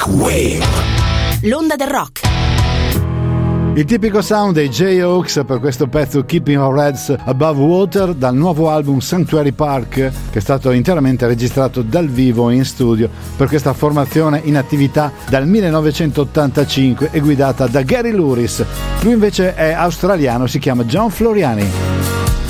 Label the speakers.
Speaker 1: Shockwave.
Speaker 2: L'onda del rock.
Speaker 3: Il tipico sound dei J-Hawks per questo pezzo Keeping Our Heads Above Water dal nuovo album Sanctuary Park, che è stato interamente registrato dal vivo in studio per questa formazione in attività dal 1985 e guidata da Gary Louris. Lui invece è australiano, si chiama John Floriani.